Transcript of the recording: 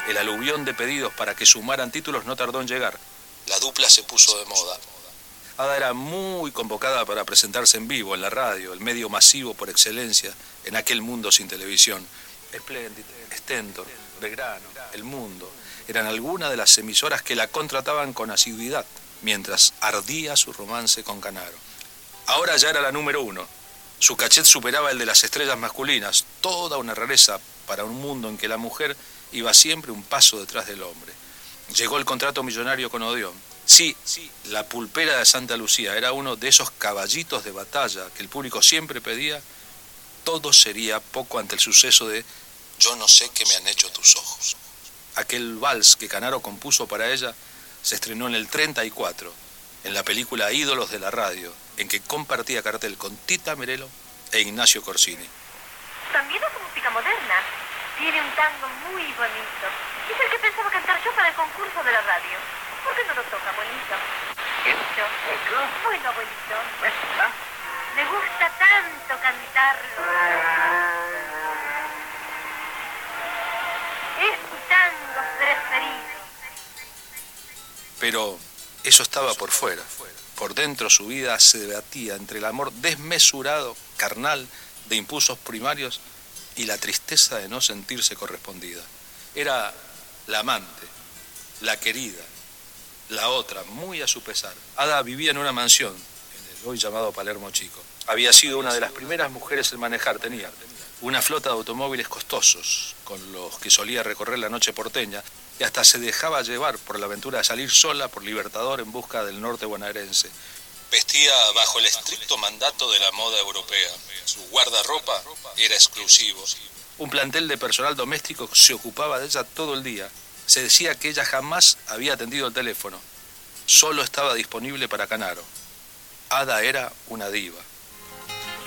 El aluvión de pedidos para que sumaran títulos no tardó en llegar. La dupla se puso de moda. Ada era muy convocada para presentarse en vivo en la radio, el medio masivo por excelencia en aquel mundo sin televisión. Splendid, Stentor, Belgrano, El Mundo eran algunas de las emisoras que la contrataban con asiduidad mientras ardía su romance con Canaro. Ahora ya era la número 1. Su cachet superaba el de las estrellas masculinas, toda una rareza para un mundo en que la mujer iba siempre un paso detrás del hombre. Llegó el contrato millonario con Odeón. Sí, la pulpera de Santa Lucía era uno de esos caballitos de batalla que el público siempre pedía. Todo sería poco ante el suceso de Yo no sé qué me han hecho tus ojos. Aquel vals que Canaro compuso para ella se estrenó en el 34, en la película Ídolos de la Radio, en que compartía cartel con Tita Merelo e Ignacio Corsini. También hace música moderna. Tiene un tango muy bonito. Es el que pensaba cantar yo para el concurso de la radio. ¿Por qué no lo toca, abuelito? ¿Esto? Bueno, abuelito. Me gusta tanto cantarlo. Es mi tango preferido. Pero eso estaba por fuera. Por dentro su vida se debatía entre el amor desmesurado, carnal, de impulsos primarios y la tristeza de no sentirse correspondida. Era la amante, la querida, la otra, muy a su pesar. Ada vivía en una mansión, en el hoy llamado Palermo Chico. Había sido una de las primeras mujeres en manejar, tenía una flota de automóviles costosos, con los que solía recorrer la noche porteña, y hasta se dejaba llevar por la aventura de salir sola por Libertador en busca del norte bonaerense. Vestía bajo el estricto mandato de la moda europea. Su guardarropa era exclusivo. Un plantel de personal doméstico se ocupaba de ella todo el día. Se decía que ella jamás había atendido el teléfono. Solo estaba disponible para Canaro. Ada era una diva.